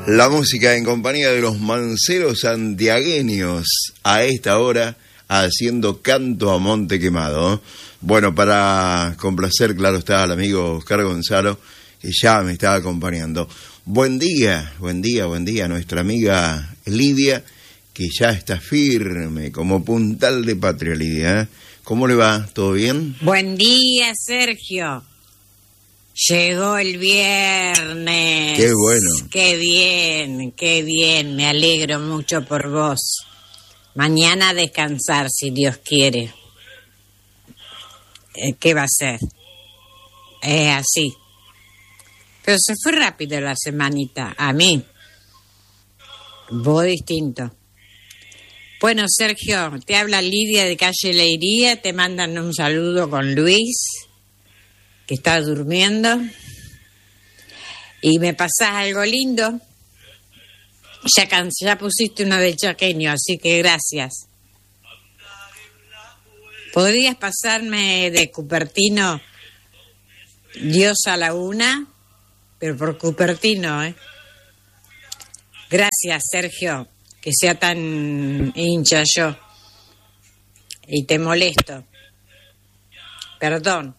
La música en compañía de los manceros santiagueños a esta hora haciendo canto a monte quemado. Bueno, para complacer, claro está, al amigo Oscar Gonzalo, que ya me está acompañando. Buen día, nuestra amiga Lidia, que ya está firme como puntal de patria, Lidia, ¿eh? ¿Cómo le va? ¿Todo bien? Buen día, Sergio. Llegó el viernes. Qué bueno. Qué bien. Me alegro mucho por vos. Mañana a descansar, si Dios quiere. ¿Qué va a ser? Es así. Pero se fue rápido la semanita. A mí. Vos distinto. Bueno, Sergio, te habla Lidia de Calle Leiría. Te mandan un saludo con Luis, que está durmiendo. Y me pasás algo lindo. Ya pusiste uno de chaqueño, así que gracias. ¿Podrías pasarme de Cupertino Dios a la una? Pero por Cupertino, ¿eh? Gracias, Sergio, que sea tan hincha yo. Y te molesto. Perdón.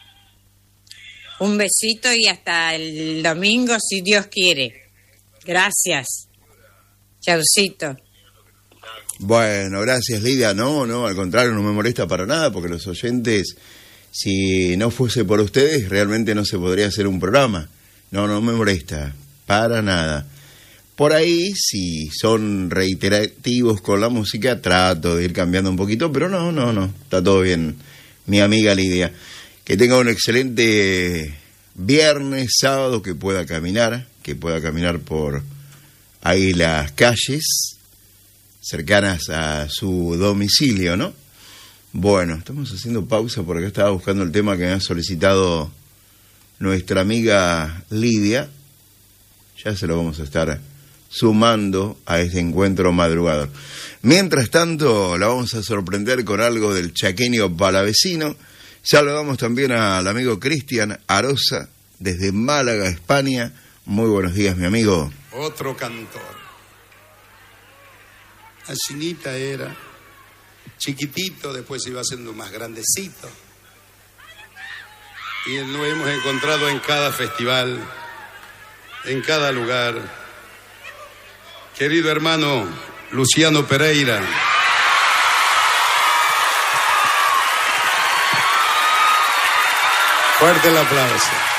Un besito y hasta el domingo, si Dios quiere. Gracias. Chaucito. Bueno, gracias, Lidia. No, al contrario, no me molesta para nada, porque los oyentes, si no fuese por ustedes, realmente no se podría hacer un programa. No me molesta, para nada. Por ahí, si son reiterativos con la música, trato de ir cambiando un poquito, pero no, está todo bien, mi amiga Lidia. Que tenga un excelente viernes, sábado, que pueda caminar por ahí las calles cercanas a su domicilio, ¿no? Bueno, estamos haciendo pausa porque estaba buscando el tema que me ha solicitado nuestra amiga Lidia. Ya se lo vamos a estar sumando a este encuentro madrugador. Mientras tanto, la vamos a sorprender con algo del chaqueño palavecino. Saludamos también al amigo Cristian Arosa, desde Málaga, España. Muy buenos días, mi amigo. Otro cantor. Asinita era, chiquitito, después se iba haciendo más grandecito. Y lo hemos encontrado en cada festival, en cada lugar. Querido hermano Luciano Pereira. Fuerte el aplauso.